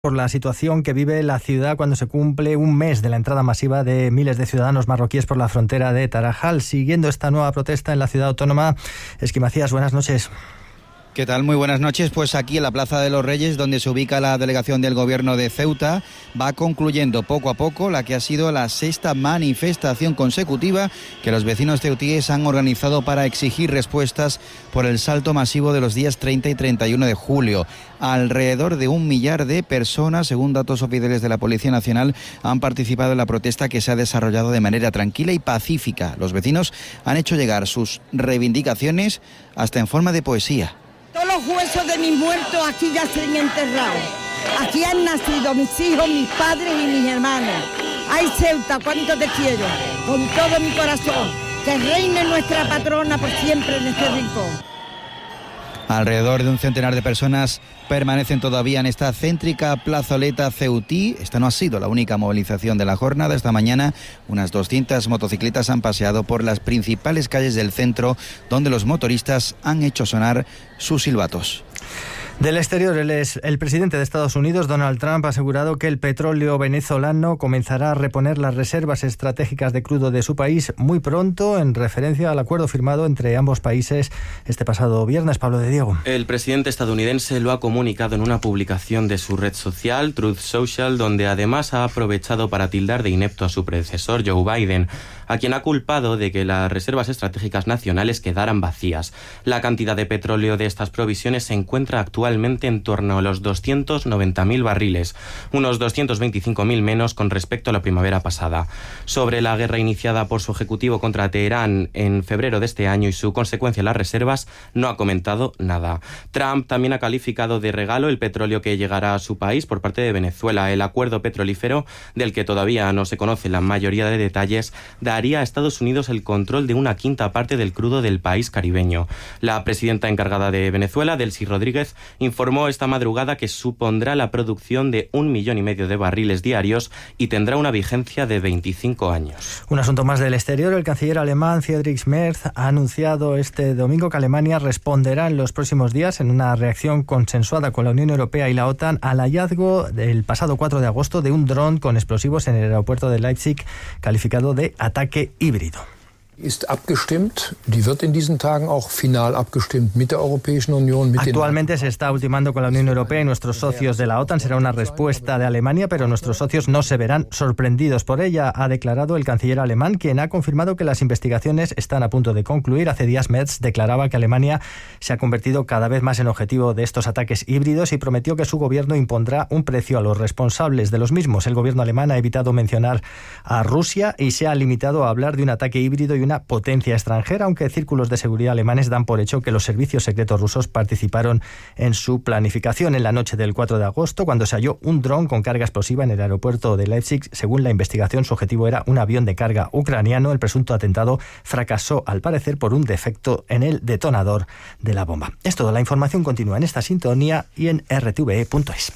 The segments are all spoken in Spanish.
Por la situación que vive la ciudad cuando se cumple un mes de la entrada masiva de miles de ciudadanos marroquíes por la frontera de Tarajal. Siguiendo esta nueva protesta en la ciudad autónoma, Esqui Macías, buenas noches. ¿Qué tal? Muy buenas noches. Pues aquí en la Plaza de los Reyes, donde se ubica la delegación del gobierno de Ceuta, va concluyendo poco a poco la que ha sido la sexta manifestación consecutiva que los vecinos ceutíes han organizado para exigir respuestas por el salto masivo de los días 30 y 31 de julio. Alrededor de 1 millar de personas, según datos oficiales de la Policía Nacional, han participado en la protesta que se ha desarrollado de manera tranquila y pacífica. Los vecinos han hecho llegar sus reivindicaciones hasta en forma de poesía. Todos los huesos de mis muertos aquí ya se han enterrado. Aquí han nacido mis hijos, mis padres y mis hermanos. Ay, Ceuta, cuánto te quiero, con todo mi corazón. Que reine nuestra patrona por siempre en este rincón. Alrededor de un centenar de personas permanecen todavía en esta céntrica plazoleta ceutí. Esta no ha sido la única movilización de la jornada. Esta mañana unas 200 motocicletas han paseado por las principales calles del centro, donde los motoristas han hecho sonar sus silbatos. Del exterior, el presidente de Estados Unidos, Donald Trump, ha asegurado que el petróleo venezolano comenzará a reponer las reservas estratégicas de crudo de su país muy pronto, en referencia al acuerdo firmado entre ambos países este pasado viernes. Pablo de Diego. El presidente estadounidense lo ha comunicado en una publicación de su red social, Truth Social, donde además ha aprovechado para tildar de inepto a su predecesor, Joe Biden, a quien ha culpado de que las reservas estratégicas nacionales quedaran vacías. La cantidad de petróleo de estas provisiones se encuentra actualmente en torno a los 290.000 barriles, unos 225.000 menos con respecto a la primavera pasada. Sobre la guerra iniciada por su ejecutivo contra Teherán en febrero de este año y su consecuencia en las reservas, no ha comentado nada. Trump también ha calificado de regalo el petróleo que llegará a su país por parte de Venezuela. El acuerdo petrolífero, del que todavía no se conoce la mayoría de detalles, daría a Estados Unidos el control de 1/5 parte del crudo del país caribeño. La presidenta encargada de Venezuela, Delcy Rodríguez, informó esta madrugada que supondrá la producción de 1,5 millones de barriles diarios y tendrá una vigencia de 25 años. Un asunto más del exterior. El canciller alemán Friedrich Merz ha anunciado este domingo que Alemania responderá en los próximos días en una reacción consensuada con la Unión Europea y la OTAN al hallazgo del pasado 4 de agosto de un dron con explosivos en el aeropuerto de Leipzig, calificado de ataque híbrido. Ist abgestimmt, die wird in diesen Tagen auch final abgestimmt mit der Europäischen Union. Actualmente se está ultimando con la Unión Europea y nuestros socios de la OTAN. Será una respuesta de Alemania, pero nuestros socios no se verán sorprendidos por ella, ha declarado el canciller alemán, quien ha confirmado que las investigaciones están a punto de concluir. Hace días Merz declaraba que Alemania se ha convertido cada vez más en objetivo de estos ataques híbridos y prometió que su gobierno impondrá un precio a los responsables de los mismos. El gobierno alemán ha evitado mencionar a Rusia y se ha limitado a hablar de un ataque híbrido y una potencia extranjera, aunque círculos de seguridad alemanes dan por hecho que los servicios secretos rusos participaron en su planificación. En la noche del 4 de agosto, cuando se halló un dron con carga explosiva en el aeropuerto de Leipzig, según la investigación, su objetivo era un avión de carga ucraniano. El presunto atentado fracasó, al parecer, por un defecto en el detonador de la bomba. Es todo. La información continúa en esta sintonía y en rtve.es.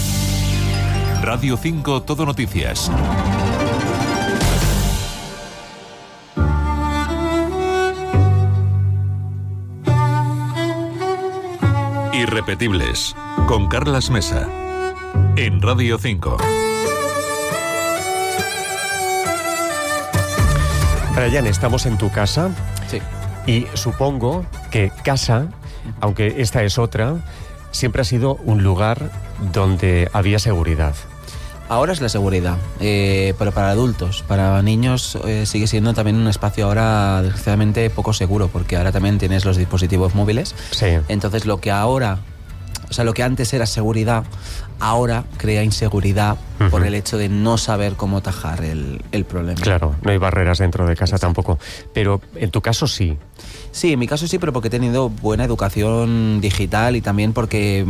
Radio 5 Todo Noticias. Irrepetibles, con Carlas Mesa, en Radio 5. Brian, estamos en tu casa. Sí. Y supongo que casa, aunque esta es otra, siempre ha sido un lugar donde había seguridad. Ahora es la seguridad, pero para adultos, para niños sigue siendo también un espacio ahora desgraciadamente poco seguro, porque ahora también tienes los dispositivos móviles. Sí. Entonces lo que antes era seguridad, ahora crea inseguridad por el hecho de no saber cómo atajar el problema. Claro, no hay barreras dentro de casa tampoco, pero en tu caso sí. Sí, en mi caso sí, pero porque he tenido buena educación digital y también porque,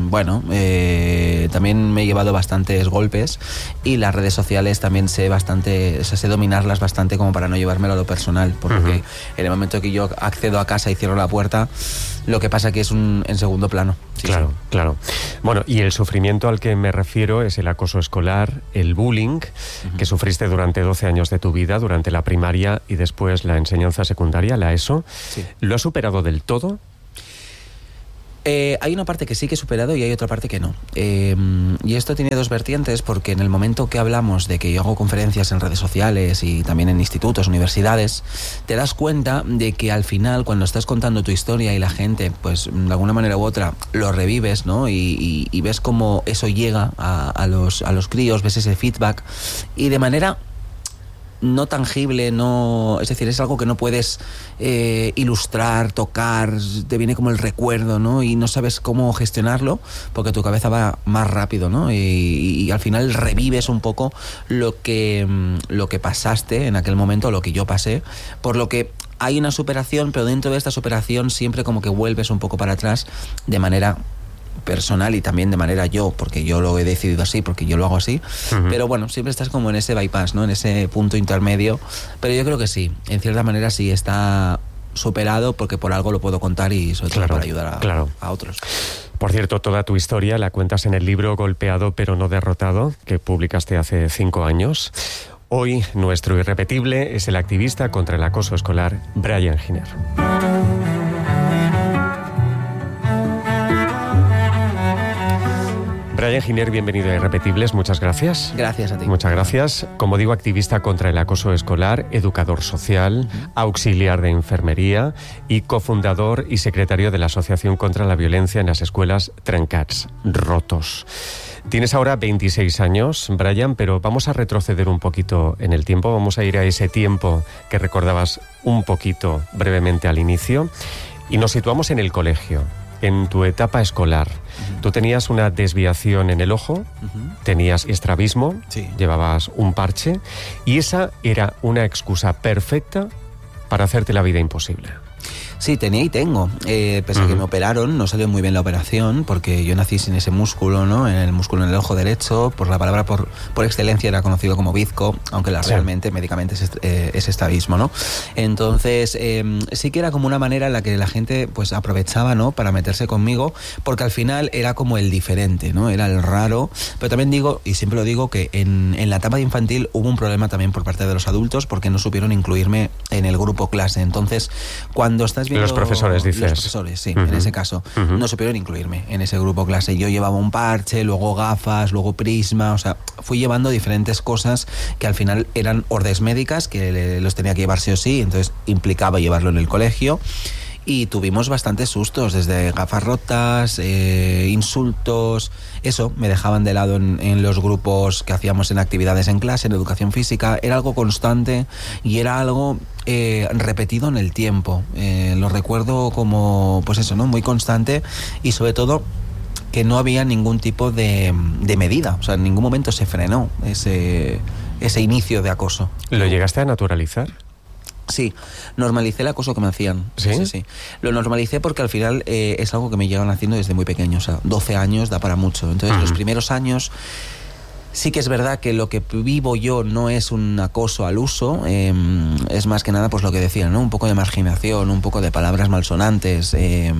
también me he llevado bastantes golpes y las redes sociales también sé dominarlas bastante como para no llevármelo a lo personal, porque en el momento que yo accedo a casa y cierro la puerta, lo que pasa que es en segundo plano. Sí, claro, sí. Claro. Bueno, y el sufrimiento al que me refiero es el acoso escolar, el bullying, que sufriste durante 12 años de tu vida, durante la primaria y después la enseñanza secundaria, la ESO. Sí. ¿Lo has superado del todo? Hay una parte que sí que he superado y hay otra parte que no. Y esto tiene dos vertientes, porque en el momento que hablamos de que yo hago conferencias en redes sociales y también en institutos, universidades, te das cuenta de que al final, cuando estás contando tu historia y la gente, pues de alguna manera u otra, lo revives, ¿no? Y ves cómo eso llega a los críos, ves ese feedback, y de manera no tangible, no, es decir, es algo que no puedes ilustrar, tocar, te viene como el recuerdo, ¿no? Y no sabes cómo gestionarlo porque tu cabeza va más rápido, ¿no? Y al final revives un poco lo que pasaste en aquel momento, lo que yo pasé, por lo que hay una superación, pero dentro de esta superación siempre como que vuelves un poco para atrás de manera personal y también de manera yo, porque yo lo he decidido así, porque yo lo hago así, pero bueno, siempre estás como en ese bypass, ¿no? En ese punto intermedio, pero yo creo que sí, en cierta manera sí está superado, porque por algo lo puedo contar y sobre todo para ayudar a otros. Por cierto, toda tu historia la cuentas en el libro Golpeado pero no derrotado, que publicaste hace 5 años. Hoy nuestro irrepetible es el activista contra el acoso escolar, Brian Giner. Brian Giner, bienvenido a Irrepetibles, muchas gracias. Gracias a ti. Muchas gracias. Como digo, activista contra el acoso escolar, educador social, auxiliar de enfermería y cofundador y secretario de la Asociación contra la Violencia en las Escuelas Trencats, Rotos. Tienes ahora 26 años, Brian, pero vamos a retroceder un poquito en el tiempo, vamos a ir a ese tiempo que recordabas un poquito brevemente al inicio y nos situamos en el colegio. En tu etapa escolar, tú tenías una desviación en el ojo, tenías estrabismo, llevabas un parche, y esa era una excusa perfecta para hacerte la vida imposible. Sí, tenía y tengo. Pese a que me operaron, no salió muy bien la operación, porque yo nací sin ese músculo, ¿no? En el músculo en el ojo derecho, por la palabra por excelencia era conocido como bizco, aunque realmente médicamente es estrabismo, ¿no? Entonces, sí que era como una manera en la que la gente pues aprovechaba, ¿no? Para meterse conmigo, porque al final era como el diferente, ¿no? Era el raro. Pero también digo, y siempre lo digo, que en la etapa de infantil hubo un problema también por parte de los adultos, porque no supieron incluirme en el grupo clase. Entonces, cuando estás viendo... Los profesores, dices. Los profesores, sí, en ese caso. No supieron incluirme en ese grupo clase. Yo llevaba un parche, luego gafas, luego prisma, o sea, fui llevando diferentes cosas que al final eran órdenes médicas, que los tenía que llevar sí o sí, entonces implicaba llevarlo en el colegio. Y tuvimos bastantes sustos, desde gafas rotas, insultos. Eso me dejaban de lado en los grupos que hacíamos en actividades en clase, en educación física. Era algo constante y era algo repetido en el tiempo. Lo recuerdo como, pues eso, ¿no? Muy constante, y sobre todo que no había ningún tipo de medida. O sea, en ningún momento se frenó ese inicio de acoso. ¿Lo llegaste a naturalizar? Sí, normalicé el acoso que me hacían. Sí. Lo normalicé porque al final es algo que me llevan haciendo desde muy pequeño. O sea, 12 años da para mucho. Entonces, los primeros años... Sí que es verdad que lo que vivo yo no es un acoso al uso, es más que nada pues lo que decían, ¿no? Un poco de marginación, un poco de palabras malsonantes.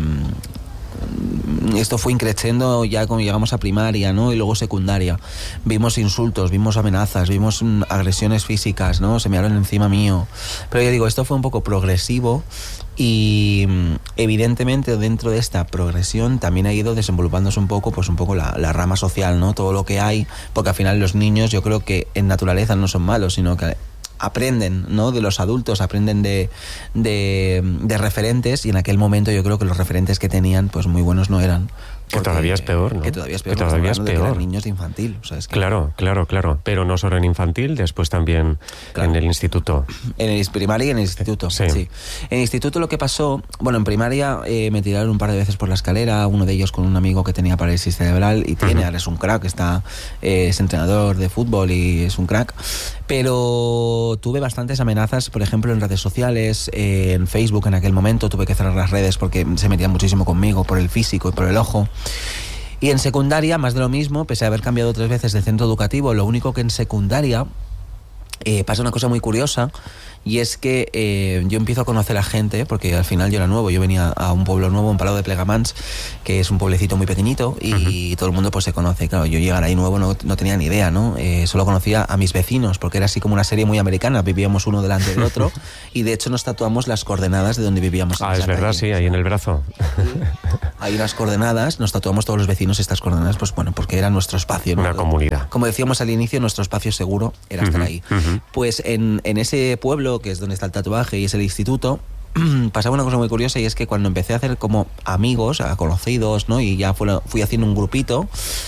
Esto fue increciendo ya cuando llegamos a primaria, ¿no? Y luego secundaria. Vimos insultos, vimos amenazas, vimos agresiones físicas, ¿no? Se me hablan encima mío. Pero ya digo, esto fue un poco progresivo. Y evidentemente dentro de esta progresión también ha ido desenvolupándose un poco la rama social, ¿no? Todo lo que hay, porque al final los niños, yo creo que en naturaleza no son malos, sino que aprenden, ¿no? De los adultos, aprenden de referentes, y en aquel momento yo creo que los referentes que tenían pues muy buenos no eran. Que todavía es peor, ¿no? Que todavía es peor. Que todavía es peor. Que eran niños de infantil. O sea, es que... Claro. Pero no solo en infantil, después también en el instituto. En el primaria y en el instituto, sí. En el instituto lo que pasó, bueno, en primaria me tiraron un par de veces por la escalera, uno de ellos con un amigo que tenía parálisis cerebral y ahora es un crack, es entrenador de fútbol y es un crack. Pero tuve bastantes amenazas, por ejemplo, en redes sociales, en Facebook en aquel momento tuve que cerrar las redes porque se metían muchísimo conmigo por el físico y por el ojo. Y en secundaria, más de lo mismo, pese a haber cambiado 3 veces de centro educativo, lo único que en secundaria pasa una cosa muy curiosa, y es que yo empiezo a conocer a gente, porque al final yo era nuevo, yo venía a un pueblo nuevo, un Palau de Plegamans, que es un pueblecito muy pequeñito, y todo el mundo pues se conoce. Claro, yo llegar ahí nuevo no tenía ni idea, ¿no? Solo conocía a mis vecinos, porque era así como una serie muy americana, vivíamos uno delante del otro, y de hecho nos tatuamos las coordenadas de donde vivíamos. Es verdad, calle. Sí, ahí en el brazo. Hay unas coordenadas, nos tatuamos todos los vecinos estas coordenadas, pues bueno, porque era nuestro espacio, ¿no? Una comunidad. Como decíamos al inicio, nuestro espacio seguro era estar ahí. Pues en ese pueblo, que es donde está el tatuaje y es el instituto, pasaba una cosa muy curiosa, y es que cuando empecé a hacer como amigos, a conocidos, ¿no? Y ya fui haciendo un grupito,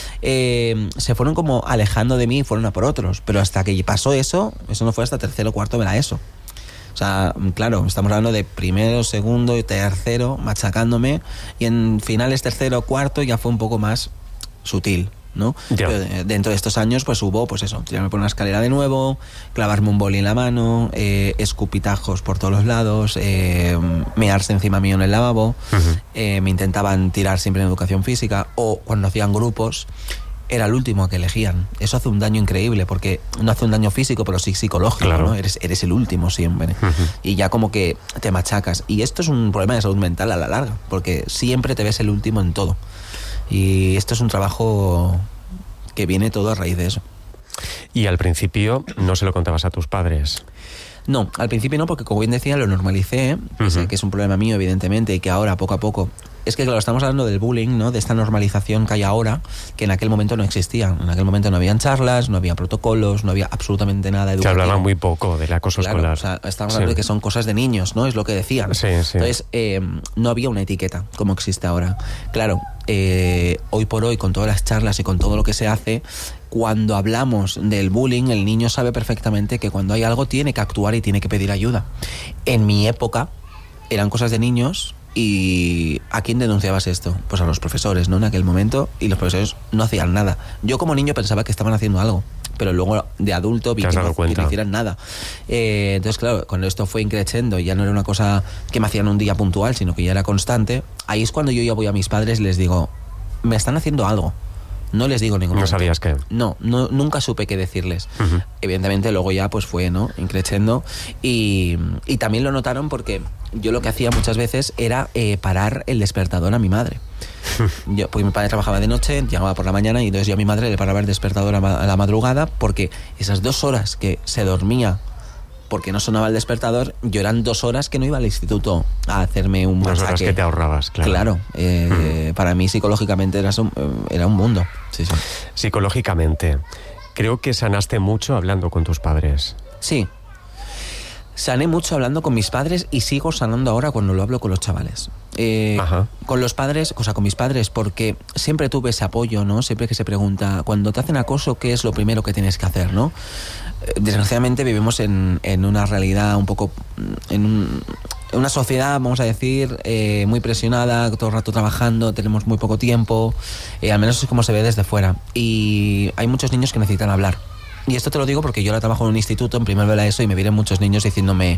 se fueron como alejando de mí y fueron a por otros. Pero hasta que pasó eso no fue hasta tercero o cuarto de la ESO. O sea, claro, estamos hablando de primero, segundo y tercero machacándome, y en finales tercero o cuarto ya fue un poco más sutil, ¿no? Pero dentro de estos años pues hubo, pues eso, tirarme por una escalera de nuevo, clavarme un boli en la mano, escupitajos por todos los lados, mearse encima mío en el lavabo, me intentaban tirar siempre en educación física, o cuando hacían grupos era el último que elegían. Eso hace un daño increíble, porque no hace un daño físico, pero sí psicológico, claro, ¿no? Eres el último siempre. Y ya como que te machacas. Y esto es un problema de salud mental a la larga, porque siempre te ves el último en todo. Y esto es un trabajo que viene todo a raíz de eso. Y al principio no se lo contabas a tus padres. No, al principio no, porque como bien decía, lo normalicé, que es un problema mío, evidentemente, y que ahora, poco a poco... Es que, claro, estamos hablando del bullying, ¿no? De esta normalización que hay ahora, que en aquel momento no existía. En aquel momento no habían charlas, no había protocolos, no había absolutamente nada educativo. Se hablaba muy poco del acoso escolar. O sea, estamos hablando de que son cosas de niños, ¿no? Es lo que decían. Sí. Entonces, no había una etiqueta como existe ahora. Claro, hoy por hoy, con todas las charlas y con todo lo que se hace, cuando hablamos del bullying, el niño sabe perfectamente que cuando hay algo tiene que actuar y tiene que pedir ayuda. En mi época eran cosas de niños. ¿Y a quién denunciabas esto? Pues a los profesores, ¿no? En aquel momento, y los profesores no hacían nada. Yo como niño pensaba que estaban haciendo algo, pero luego de adulto vi que no hicieran nada. Entonces, claro, cuando esto fue increciendo y ya no era una cosa que me hacían un día puntual, sino que ya era constante, ahí es cuando yo ya voy a mis padres y les digo, me están haciendo algo. No les digo ningún momento. ¿No sabías qué? No, nunca supe qué decirles. Evidentemente luego ya pues fue, ¿no? Increciendo. Y también lo notaron porque yo lo que hacía muchas veces era parar el despertador a mi madre. Pues mi padre trabajaba de noche, llegaba por la mañana, y entonces yo a mi madre le paraba el despertador a la madrugada, porque esas 2 horas que se dormía porque no sonaba el despertador, yo eran 2 horas que no iba al instituto a hacerme un masaje. 2 horas que te ahorrabas, claro. Para mí psicológicamente era un mundo. Sí. Psicológicamente, creo que sanaste mucho hablando con tus padres. Sí. Sané mucho hablando con mis padres y sigo sanando ahora cuando lo hablo con los chavales. Con los padres, con mis padres, porque siempre tuve ese apoyo, ¿no? Siempre que se pregunta, cuando te hacen acoso, ¿qué es lo primero que tienes que hacer, no? Desgraciadamente vivimos en una realidad un poco... en una sociedad, vamos a decir, muy presionada, todo el rato trabajando, tenemos muy poco tiempo, al menos es como se ve desde fuera. Y hay muchos niños que necesitan hablar. Y esto te lo digo porque yo ahora trabajo en un instituto, en primero de la ESO, y me vienen muchos niños diciéndome,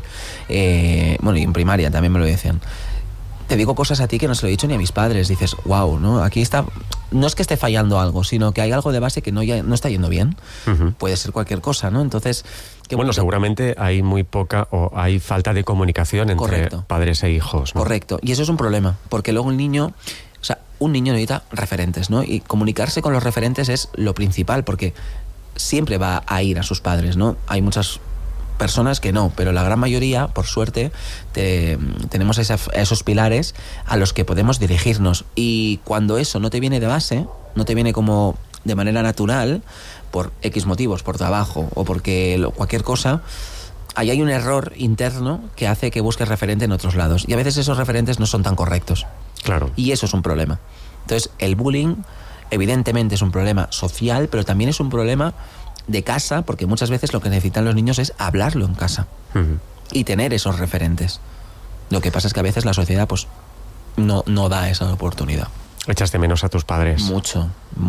y en primaria también me lo decían, te digo cosas a ti que no se lo he dicho ni a mis padres. Dices, wow, ¿no? Aquí está, no es que esté fallando algo, sino que hay algo de base que no está yendo bien. Puede ser cualquier cosa, ¿no? Entonces... seguramente hay muy poca o hay falta de comunicación entre padres e hijos, ¿no? Correcto, y eso es un problema, porque luego un niño necesita referentes, ¿no? Y comunicarse con los referentes es lo principal, porque siempre va a ir a sus padres, ¿no? Hay muchas personas que no, pero la gran mayoría, por suerte, tenemos esos pilares a los que podemos dirigirnos. Y cuando eso no te viene de base, no te viene como de manera natural, por X motivos, por trabajo o porque cualquier cosa, ahí hay un error interno que hace que busques referente en otros lados. Y a veces esos referentes no son tan correctos. Claro. Y eso es un problema. Entonces, el bullying evidentemente es un problema social, pero también es un problema de casa, porque muchas veces lo que necesitan los niños es hablarlo en casa y tener esos referentes. Lo que pasa es que a veces la sociedad pues no da esa oportunidad. ¿Echas de menos a tus padres? Mucho.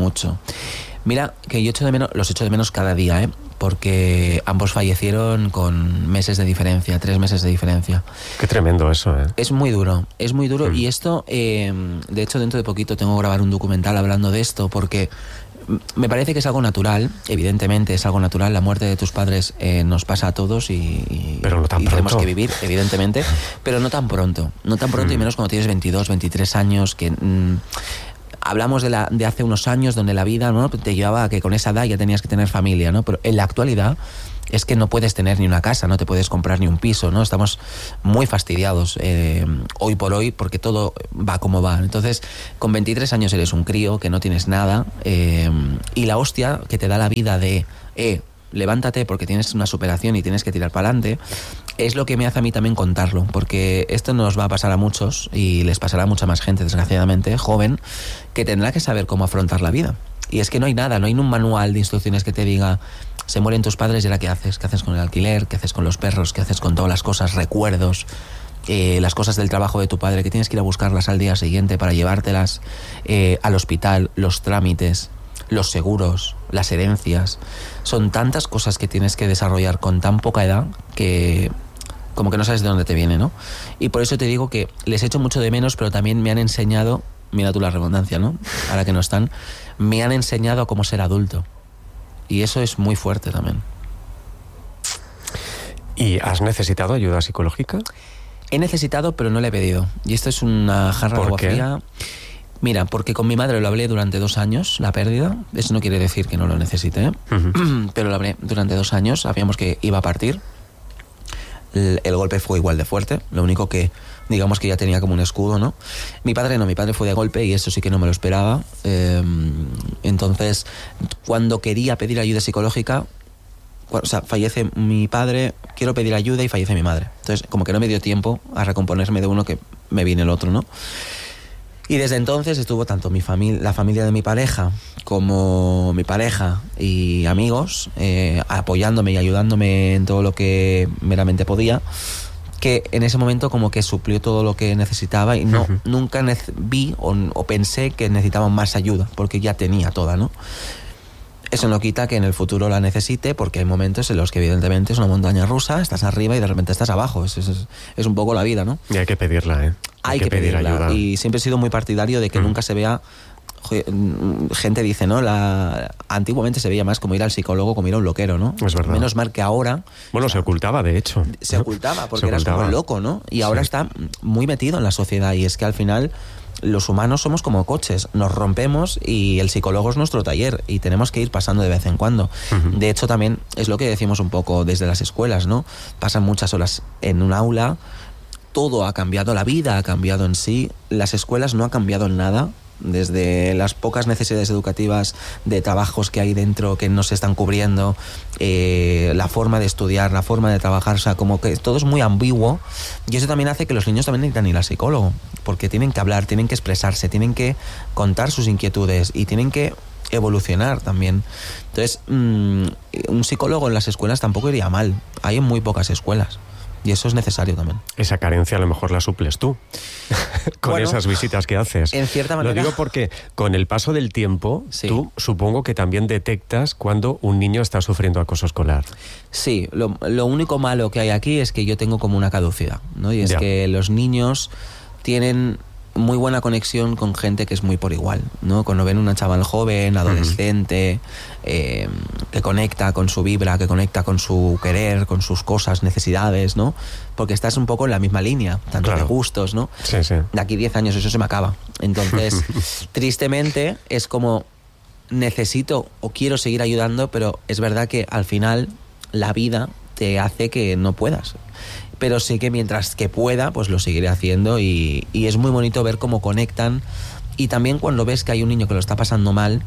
Mira, que yo los echo de menos cada día, porque ambos fallecieron con meses de diferencia, 3 meses de diferencia. Qué tremendo eso, ¿eh? Es muy duro. Y esto, de hecho, dentro de poquito tengo que grabar un documental hablando de esto, porque me parece que es algo natural, evidentemente es algo natural, la muerte de tus padres nos pasa a todos pero no tan pronto. Tenemos que vivir, evidentemente, pero no tan pronto y menos cuando tienes 22, 23 años, que hablamos de hace unos años donde la vida, ¿no?, te llevaba a que con esa edad ya tenías que tener familia, ¿no? Pero en la actualidad es que no puedes tener ni una casa, no te puedes comprar ni un piso, ¿no? Estamos muy fastidiados hoy por hoy porque todo va como va. Entonces, con 23 años eres un crío que no tienes nada y la hostia que te da la vida de levántate porque tienes una superación y tienes que tirar para adelante, es lo que me hace a mí también contarlo, porque esto nos va a pasar a muchos y les pasará a mucha más gente, desgraciadamente, joven, que tendrá que saber cómo afrontar la vida. Y es que no hay nada, no hay un manual de instrucciones que te diga: se mueren tus padres y ahora ¿qué haces? ¿Qué haces con el alquiler? ¿Qué haces con los perros? ¿Qué haces con todas las cosas, recuerdos, las cosas del trabajo de tu padre que tienes que ir a buscarlas al día siguiente para llevártelas al hospital, los trámites, los seguros, las herencias? Son tantas cosas que tienes que desarrollar con tan poca edad que como que no sabes de dónde te viene, ¿no? Y por eso te digo que les echo mucho de menos, pero también me han enseñado, mira tú la redundancia, ¿no?, ahora que no están, me han enseñado a cómo ser adulto. Y eso es muy fuerte también. ¿Y has necesitado ayuda psicológica? He necesitado, pero no le he pedido. Y esto es una jarra de agua fría. Mira, porque con mi madre lo hablé durante 2 años, la pérdida. Eso no quiere decir que no lo necesite, pero lo hablé durante 2 años. Sabíamos que iba a partir. El golpe fue igual de fuerte. Lo único que, digamos que ya tenía como un escudo, ¿no? Mi padre no, mi padre fue de golpe y eso sí que no me lo esperaba. Entonces, cuando quería pedir ayuda psicológica, o sea, fallece mi padre, quiero pedir ayuda y fallece mi madre. Entonces, como que no me dio tiempo a recomponerme de uno que me viene el otro, ¿no? Y desde entonces estuvo tanto la familia de mi pareja como mi pareja y amigos apoyándome y ayudándome en todo lo que meramente podía, que en ese momento como que suplió todo lo que necesitaba y nunca vi o pensé que necesitaba más ayuda, porque ya tenía toda, ¿no? Eso no quita que en el futuro la necesite, porque hay momentos en los que evidentemente es una montaña rusa, estás arriba y de repente estás abajo. Es un poco la vida, ¿no? Y hay que pedirla, ¿eh? Hay que pedir ayuda. Y siempre he sido muy partidario de que nunca se vea... Gente dice, ¿no? Antiguamente se veía más como ir al psicólogo, como ir a un loquero, ¿no? Es verdad. Menos mal que ahora... Bueno, se ocultaba, de hecho. Se ocultaba, porque eras como loco, ¿no? Y ahora está muy metido en la sociedad, y es que al final los humanos somos como coches, nos rompemos y el psicólogo es nuestro taller y tenemos que ir pasando de vez en cuando. De hecho, también es lo que decimos un poco desde las escuelas, ¿no? Pasan muchas horas en un aula, todo ha cambiado, la vida ha cambiado en sí, las escuelas no ha cambiado en nada. Desde las pocas necesidades educativas de trabajos que hay dentro que no se están cubriendo, la forma de estudiar, la forma de trabajar, o sea, como que todo es muy ambiguo, y eso también hace que los niños también necesitan ir al psicólogo, porque tienen que hablar, tienen que expresarse, tienen que contar sus inquietudes y tienen que evolucionar también. Entonces, un psicólogo en las escuelas tampoco iría mal, hay en muy pocas escuelas. Y eso es necesario también. Esa carencia a lo mejor la suples tú, con esas visitas que haces. En cierta manera. Lo digo porque con el paso del tiempo, tú supongo que también detectas cuando un niño está sufriendo acoso escolar. Sí, lo único malo que hay aquí es que yo tengo como una caducidad, ¿no? Y es que los niños tienen muy buena conexión con gente que es muy por igual, ¿no? Cuando ven una chaval joven, adolescente, que conecta con su vibra, que conecta con su querer, con sus cosas, necesidades, ¿no? Porque estás un poco en la misma línea, tanto de gustos, ¿no? Sí, sí. De aquí 10 años eso se me acaba. Entonces, tristemente, es como necesito o quiero seguir ayudando, pero es verdad que al final la vida te hace que no puedas. Pero sí que mientras que pueda, pues lo seguiré haciendo y es muy bonito ver cómo conectan, y también cuando ves que hay un niño que lo está pasando mal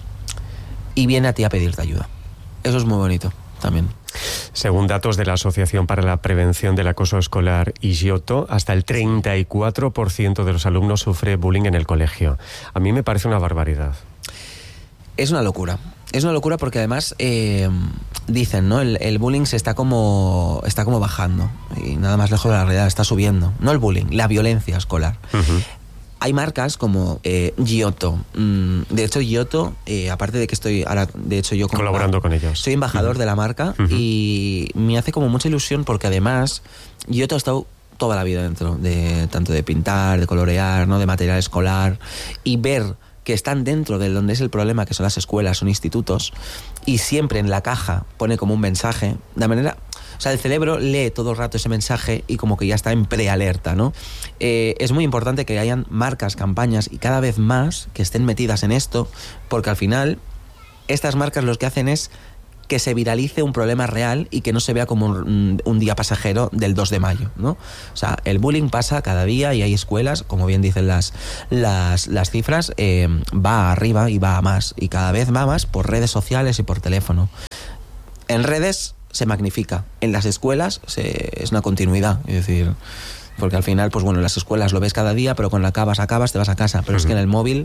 y viene a ti a pedirte ayuda. Eso es muy bonito también. Según datos de la Asociación para la Prevención del Acoso Escolar, IGIOTO, hasta el 34% de los alumnos sufre bullying en el colegio. A mí me parece una barbaridad. Es una locura. Es una locura porque además dicen, ¿no? El bullying está como bajando y nada más lejos de la realidad, está subiendo. No el bullying, la violencia escolar. Hay marcas como IGIOTO. De hecho, IGIOTO, aparte de que estoy ahora, de hecho yo colaborando con ellos, soy embajador de la marca y me hace como mucha ilusión porque además IGIOTO ha estado toda la vida dentro de tanto de pintar, de colorear, ¿no? De material escolar, y ver que están dentro de donde es el problema, que son las escuelas, son institutos, y siempre en la caja pone como un mensaje, de manera... O sea, el cerebro lee todo el rato ese mensaje y como que ya está en prealerta, ¿no? Es muy importante que hayan marcas, campañas y cada vez más que estén metidas en esto, porque al final estas marcas lo que hacen es que se viralice un problema real y que no se vea como un día pasajero del 2 de mayo, ¿no? O sea, el bullying pasa cada día y hay escuelas, como bien dicen las cifras, va arriba y va a más, y cada vez va más por redes sociales y por teléfono. En redes se magnifica, en las escuelas es una continuidad, es decir, porque al final, pues bueno, en las escuelas lo ves cada día, pero cuando acabas, te vas a casa, pero es que en el móvil,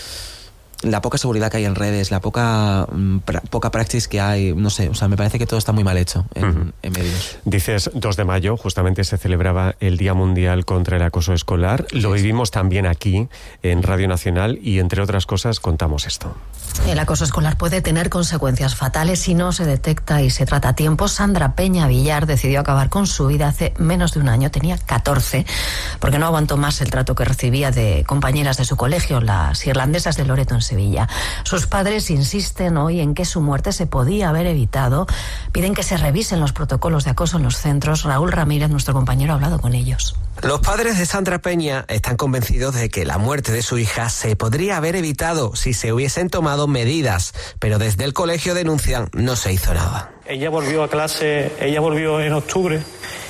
la poca seguridad que hay en redes, la poca praxis que hay, no sé, o sea, me parece que todo está muy mal hecho en medios. Dices 2 de mayo, justamente se celebraba el Día Mundial contra el Acoso Escolar. Lo vivimos también aquí, en Radio Nacional, y entre otras cosas contamos esto. El acoso escolar puede tener consecuencias fatales si no se detecta y se trata a tiempo. Sandra Peña Villar decidió acabar con su vida hace menos de un año, tenía 14, porque no aguantó más el trato que recibía de compañeras de su colegio, las irlandesas de Loreto en Sevilla. Sus padres insisten hoy en que su muerte se podía haber evitado. Piden que se revisen los protocolos de acoso en los centros. Raúl Ramírez, nuestro compañero, ha hablado con ellos. Los padres de Sandra Peña están convencidos de que la muerte de su hija se podría haber evitado si se hubiesen tomado medidas, pero desde el colegio denuncian no se hizo nada. Ella volvió a clase, ella volvió en octubre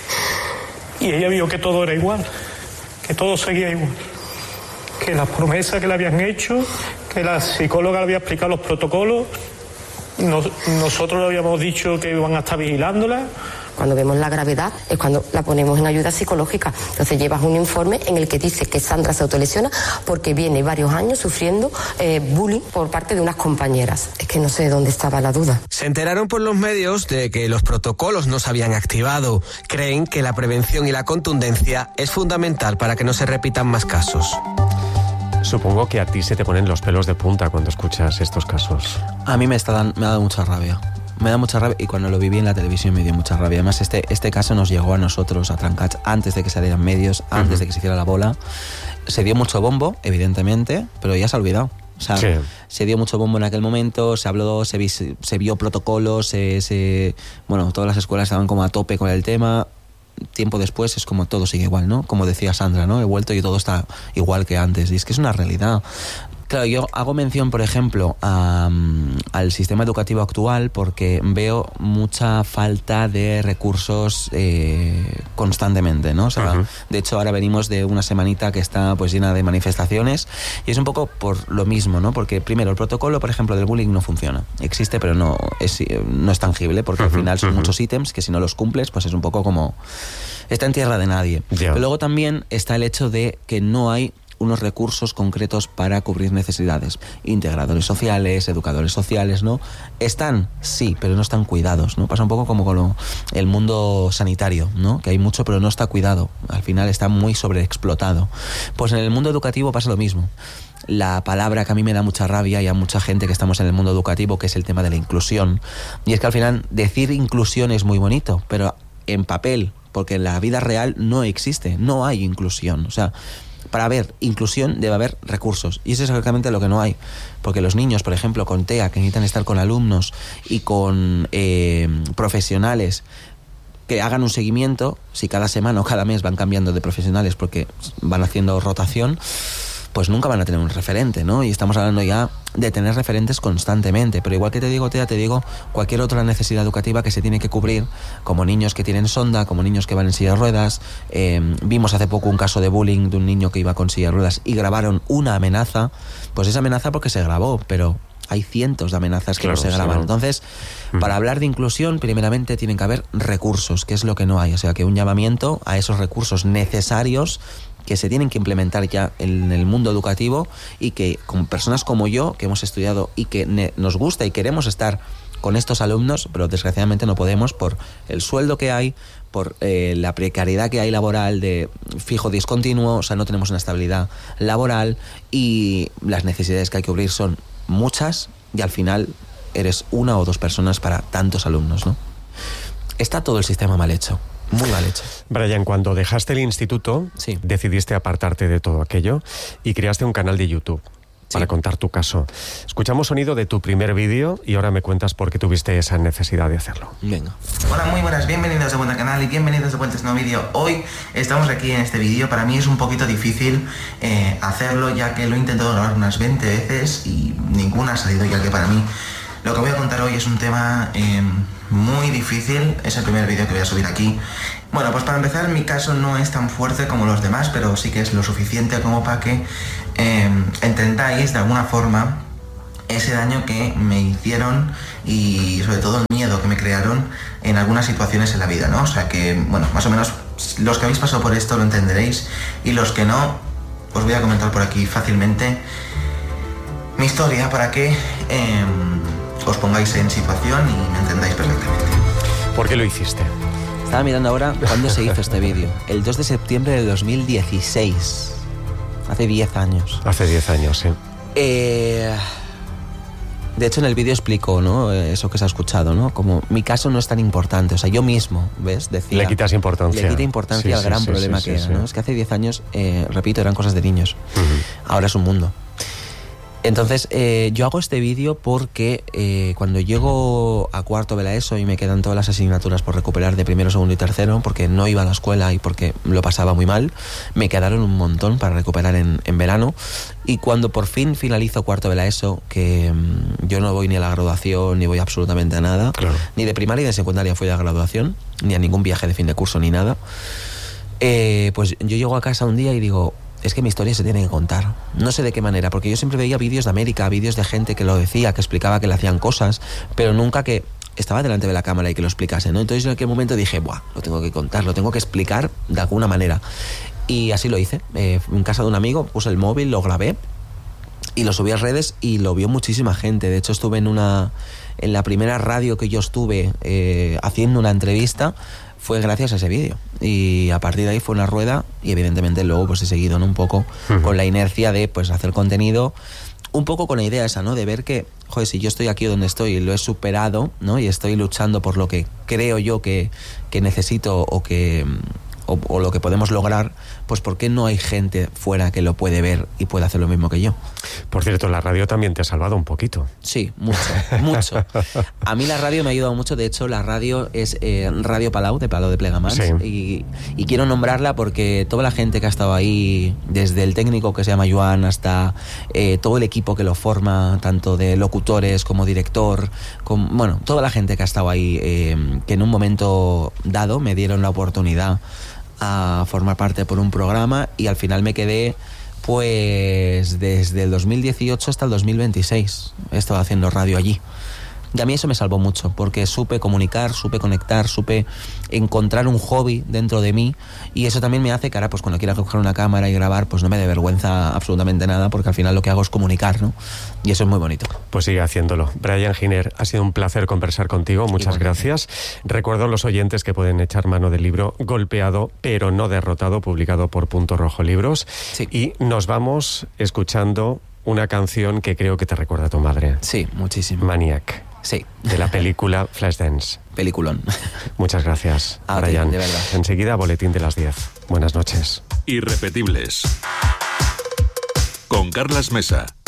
y ella vio que todo era igual, que todo seguía igual, que las promesas que le habían hecho, que la psicóloga le había explicado los protocolos, nosotros le habíamos dicho que iban a estar vigilándola. Cuando vemos la gravedad es cuando la ponemos en ayuda psicológica. Entonces llevas un informe en el que dice que Sandra se autolesiona porque viene varios años sufriendo bullying por parte de unas compañeras. Es que no sé dónde estaba la duda. Se enteraron por los medios de que los protocolos no se habían activado. Creen que la prevención y la contundencia es fundamental para que no se repitan más casos. Supongo que a ti se te ponen los pelos de punta cuando escuchas estos casos. A mí me ha dado mucha rabia. Me da mucha rabia, y cuando lo viví en la televisión me dio mucha rabia. Además, este caso nos llegó a nosotros, a Trancats, antes de que salieran medios, antes de que se hiciera la bola. Se dio mucho bombo, evidentemente, pero ya se ha olvidado. O sea, se dio mucho bombo en aquel momento, se habló, se vio protocolos, bueno, todas las escuelas estaban como a tope con el tema. Tiempo después es como todo sigue igual, ¿no? Como decía Sandra, ¿no? He vuelto y todo está igual que antes. Y es que es una realidad. Claro, yo hago mención, por ejemplo, al sistema educativo actual porque veo mucha falta de recursos constantemente, ¿no? O sea, de hecho, ahora venimos de una semanita que está pues llena de manifestaciones y es un poco por lo mismo, ¿no? Porque primero, el protocolo, por ejemplo, del bullying no funciona. Existe, pero no es tangible porque al final son muchos ítems que si no los cumples, pues es un poco como... está en tierra de nadie. Pero luego también está el hecho de que no hay unos recursos concretos para cubrir necesidades. Integradores sociales, educadores sociales, ¿no? Están, sí, pero no están cuidados, ¿no? Pasa un poco como con el mundo sanitario, ¿no? Que hay mucho, pero no está cuidado. Al final está muy sobreexplotado. Pues en el mundo educativo pasa lo mismo. La palabra que a mí me da mucha rabia y a mucha gente que estamos en el mundo educativo, que es el tema de la inclusión. Y es que al final decir inclusión es muy bonito, pero en papel, porque en la vida real no existe, no hay inclusión. O sea, para haber inclusión debe haber recursos y eso es exactamente lo que no hay, porque los niños, por ejemplo, con TEA, que necesitan estar con alumnos y con profesionales que hagan un seguimiento, si cada semana o cada mes van cambiando de profesionales porque van haciendo rotación, pues nunca van a tener un referente, ¿no? Y estamos hablando ya de tener referentes constantemente. Pero igual que te digo, TEA, te digo cualquier otra necesidad educativa que se tiene que cubrir, como niños que tienen sonda, como niños que van en silla de ruedas. Vimos hace poco un caso de bullying de un niño que iba con silla de ruedas y grabaron una amenaza. Pues esa amenaza porque se grabó, pero hay cientos de amenazas que no se graban. Entonces, para hablar de inclusión, primeramente tienen que haber recursos, que es lo que no hay. O sea, que un llamamiento a esos recursos necesarios que se tienen que implementar ya en el mundo educativo y que con personas como yo, que hemos estudiado y que nos gusta y queremos estar con estos alumnos, pero desgraciadamente no podemos por el sueldo que hay, por la precariedad que hay laboral de fijo discontinuo, o sea, no tenemos una estabilidad laboral y las necesidades que hay que cubrir son muchas y al final eres una o dos personas para tantos alumnos, ¿no? Está todo el sistema mal hecho. Muy mal hecho. Brian, cuando dejaste el instituto, decidiste apartarte de todo aquello y creaste un canal de YouTube. para contar tu caso. Escuchamos sonido de tu primer vídeo y ahora me cuentas por qué tuviste esa necesidad de hacerlo. Venga. Hola, muy buenas, bienvenidos de vuelta al canal y bienvenidos de vuelta a este nuevo vídeo. Hoy estamos aquí en este vídeo. Para mí es un poquito difícil hacerlo, ya que lo he intentado grabar unas 20 veces y ninguna ha salido, ya que para mí lo que voy a contar hoy es un tema muy difícil. Es el primer vídeo que voy a subir aquí. Bueno, pues para empezar, mi caso no es tan fuerte como los demás, pero sí que es lo suficiente como para que entendáis de alguna forma ese daño que me hicieron y sobre todo el miedo que me crearon en algunas situaciones en la vida, ¿no? O sea que, bueno, más o menos los que habéis pasado por esto lo entenderéis, y los que no, os voy a comentar por aquí fácilmente mi historia para que os pongáis en situación y me entendáis perfectamente. ¿Por qué lo hiciste? Estaba mirando ahora cuándo se hizo este vídeo. El 2 de septiembre de 2016. Hace 10 años. Hace 10 años, sí. De hecho, en el vídeo explico, ¿no? Eso que se ha escuchado, ¿no? Como mi caso no es tan importante. O sea, yo mismo, ¿ves? Decía, le quitas importancia. Le quita importancia al gran problema que era, ¿no? Es que hace 10 años, repito, eran cosas de niños. Ahora es un mundo. Entonces, yo hago este vídeo porque cuando llego a cuarto de la ESO y me quedan todas las asignaturas por recuperar de primero, segundo y tercero, porque no iba a la escuela y porque lo pasaba muy mal, me quedaron un montón para recuperar en verano. Y cuando por fin finalizo cuarto de la ESO, que yo no voy ni a la graduación, ni voy absolutamente a nada, ni de primaria ni de secundaria fui a la graduación, ni a ningún viaje de fin de curso, ni nada, pues yo llego a casa un día y digo, es que mi historia se tiene que contar. No sé de qué manera, porque yo siempre veía vídeos de América, vídeos de gente que lo decía, que explicaba que le hacían cosas, pero nunca que estaba delante de la cámara y que lo explicase, ¿no? Entonces en aquel momento dije, buah, lo tengo que contar, lo tengo que explicar de alguna manera. Y así lo hice. En casa de un amigo puse el móvil, lo grabé y lo subí a redes y lo vio muchísima gente. De hecho estuve en la primera radio que yo estuve haciendo una entrevista, fue gracias a ese vídeo, y a partir de ahí fue una rueda, y evidentemente luego pues he seguido, ¿no? Un poco con la inercia de pues hacer contenido, un poco con la idea esa, ¿no? De ver que, joder, si yo estoy aquí donde estoy y lo he superado, ¿no? Y estoy luchando por lo que creo yo que necesito o lo que podemos lograr, pues ¿por qué no hay gente fuera que lo puede ver y puede hacer lo mismo que yo? Por cierto, la radio también te ha salvado un poquito. Sí, mucho. A mí la radio me ha ayudado mucho. De hecho, la radio es Radio Palau, de Palau de Plegamans. Sí. Y quiero nombrarla porque toda la gente que ha estado ahí, desde el técnico que se llama Joan hasta todo el equipo que lo forma, tanto de locutores como director, bueno, toda la gente que ha estado ahí, que en un momento dado me dieron la oportunidad a formar parte por un programa, y al final me quedé pues desde el 2018 hasta el 2026 he estado haciendo radio allí. Y a mí eso me salvó mucho, porque supe comunicar, supe conectar, supe encontrar un hobby dentro de mí, y eso también me hace que ahora pues cuando quiera coger una cámara y grabar pues no me dé vergüenza absolutamente nada, porque al final lo que hago es comunicar, ¿no? Y eso es muy bonito. Pues sigue haciéndolo. Brian Giner, ha sido un placer conversar contigo, muchas gracias. Recuerdo a los oyentes que pueden echar mano del libro Golpeado pero no derrotado, publicado por Punto Rojo Libros, y nos vamos escuchando una canción que creo que te recuerda a tu madre. Sí, muchísimo. Maniac. Sí. De la película Flashdance. Peliculón. Muchas gracias, Brian. De verdad. Enseguida, boletín de las 10. Buenas noches. Irrepetibles. Con Carlas Mesa.